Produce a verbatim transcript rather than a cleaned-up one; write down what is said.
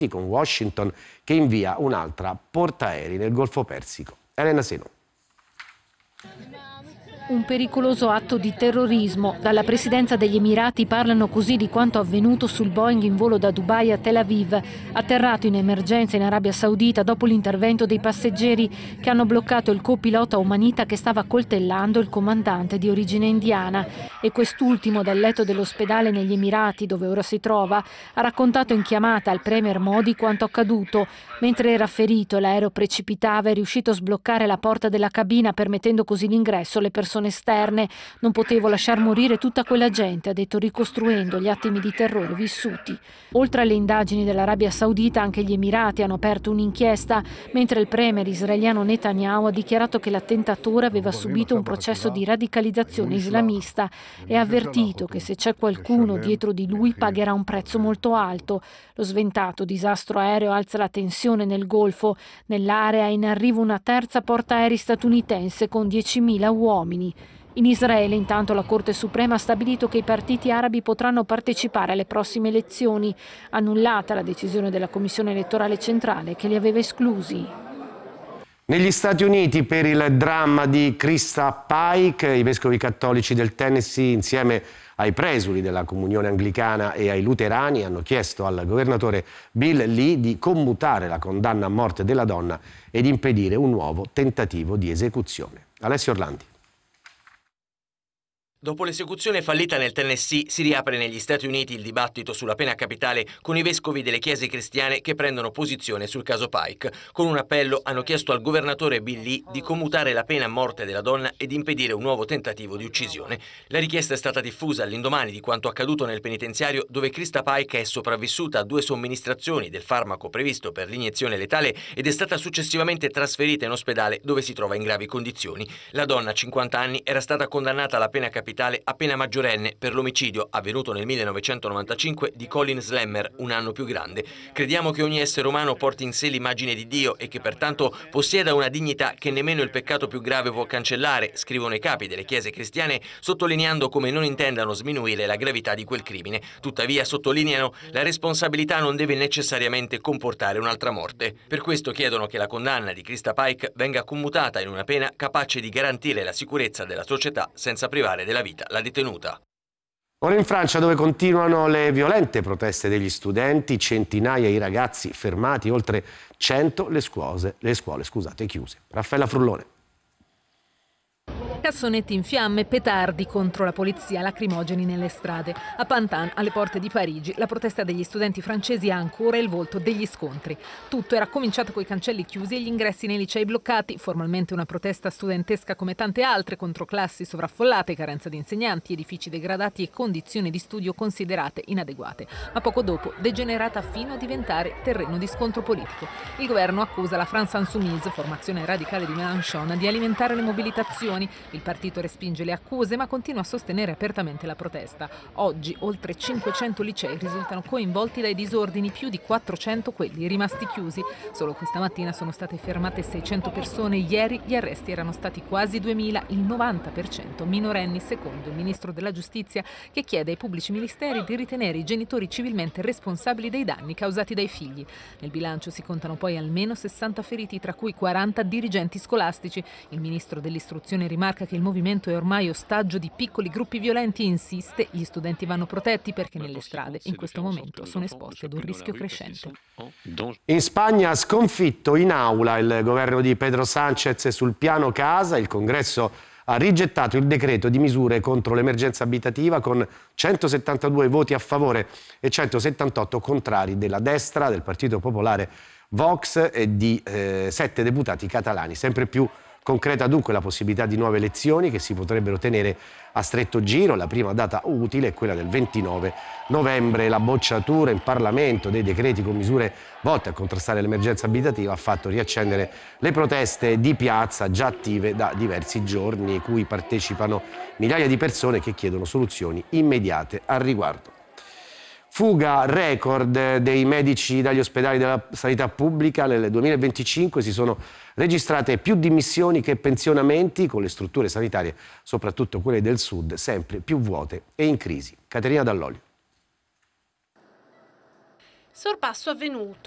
con Washington che invia un'altra portaerei nel Golfo Persico. Elena Seno. Un pericoloso atto di terrorismo. Dalla presidenza degli Emirati parlano così di quanto avvenuto sul Boeing in volo da Dubai a Tel Aviv, atterrato in emergenza in Arabia Saudita dopo l'intervento dei passeggeri che hanno bloccato il copilota omanita che stava coltellando il comandante di origine indiana. E quest'ultimo, dal letto dell'ospedale negli Emirati, dove ora si trova, ha raccontato in chiamata al premier Modi quanto accaduto. Mentre era ferito, l'aereo precipitava e è riuscito a sbloccare la porta della cabina, permettendo così l'ingresso alle persone esterne. Non potevo lasciar morire tutta quella gente, ha detto, ricostruendo gli attimi di terrore vissuti. Oltre alle indagini dell'Arabia Saudita, anche gli Emirati hanno aperto un'inchiesta, mentre il premier israeliano Netanyahu ha dichiarato che l'attentatore aveva subito un processo di radicalizzazione islamista e ha avvertito che se c'è qualcuno dietro di lui pagherà un prezzo molto alto. Lo sventato disastro aereo alza la tensione nel Golfo. Nell'area è in arrivo una terza portaerei statunitense con diecimila uomini. In Israele, intanto, la Corte Suprema ha stabilito che i partiti arabi potranno partecipare alle prossime elezioni, annullata la decisione della Commissione elettorale centrale che li aveva esclusi. Negli Stati Uniti, per il dramma di Krista Pike, i vescovi cattolici del Tennessee, insieme ai presuli della comunione anglicana e ai luterani, hanno chiesto al governatore Bill Lee di commutare la condanna a morte della donna ed impedire un nuovo tentativo di esecuzione. Alessio Orlandi. Dopo l'esecuzione fallita nel Tennessee, si riapre negli Stati Uniti il dibattito sulla pena capitale con i vescovi delle chiese cristiane che prendono posizione sul caso Pike. Con un appello hanno chiesto al governatore Bill Lee di commutare la pena a morte della donna ed impedire un nuovo tentativo di uccisione. La richiesta è stata diffusa all'indomani di quanto accaduto nel penitenziario, dove Krista Pike è sopravvissuta a due somministrazioni del farmaco previsto per l'iniezione letale ed è stata successivamente trasferita in ospedale, dove si trova in gravi condizioni. La donna, cinquanta anni, era stata condannata alla pena capitale appena maggiorenne per l'omicidio avvenuto nel millenovecentonovantacinque di Colin Slammer, un anno più grande. Crediamo che ogni essere umano porti in sé l'immagine di Dio e che pertanto possieda una dignità che nemmeno il peccato più grave può cancellare, scrivono i capi delle chiese cristiane, sottolineando come non intendano sminuire la gravità di quel crimine. Tuttavia sottolineano la responsabilità non deve necessariamente comportare un'altra morte. Per questo chiedono che la condanna di Krista Pike venga commutata in una pena capace di garantire la sicurezza della società senza privare della vita la detenuta. Ora in Francia, dove continuano le violente proteste degli studenti, centinaia i ragazzi fermati, oltre cento le scuole, le scuole scusate, chiuse. Raffaella Frullone. Cassonetti in fiamme, petardi contro la polizia, lacrimogeni nelle strade. A Pantin, alle porte di Parigi, la protesta degli studenti francesi ha ancora il volto degli scontri. Tutto era cominciato coi cancelli chiusi e gli ingressi nei licei bloccati, formalmente una protesta studentesca come tante altre contro classi sovraffollate, carenza di insegnanti, edifici degradati e condizioni di studio considerate inadeguate. Ma poco dopo degenerata fino a diventare terreno di scontro politico. Il governo accusa la France Insoumise, formazione radicale di Mélenchon, di alimentare le mobilitazioni. Il partito respinge le accuse ma continua a sostenere apertamente la protesta. Oggi oltre cinquecento licei risultano coinvolti dai disordini, più di quattrocento quelli rimasti chiusi. Solo questa mattina sono state fermate seicento persone, ieri gli arresti erano stati quasi duemila, il novanta per cento minorenni, secondo il ministro della giustizia, che chiede ai pubblici ministeri di ritenere i genitori civilmente responsabili dei danni causati dai figli. Nel bilancio si contano poi almeno sessanta feriti, tra cui quaranta dirigenti scolastici. Il ministro dell'istruzione rimarca che il movimento è ormai ostaggio di piccoli gruppi violenti e insiste: gli studenti vanno protetti perché nelle strade in questo momento sono esposti ad un rischio crescente. In Spagna ha sconfitto in aula il governo di Pedro Sánchez sul piano casa. Il Congresso ha rigettato il decreto di misure contro l'emergenza abitativa con centosettantadue voti a favore e centosettantotto contrari della destra, del Partito Popolare, Vox e di eh, sette deputati catalani. Sempre più concreta dunque la possibilità di nuove elezioni che si potrebbero tenere a stretto giro. La prima data utile è quella del ventinove novembre. La bocciatura in Parlamento dei decreti con misure volte a contrastare l'emergenza abitativa ha fatto riaccendere le proteste di piazza già attive da diversi giorni, cui partecipano migliaia di persone che chiedono soluzioni immediate al riguardo. Fuga record dei medici dagli ospedali della sanità pubblica. Nel duemilaventicinque si sono registrate più dimissioni che pensionamenti, con le strutture sanitarie, soprattutto quelle del sud, sempre più vuote e in crisi. Caterina Dall'Olio. Sorpasso avvenuto.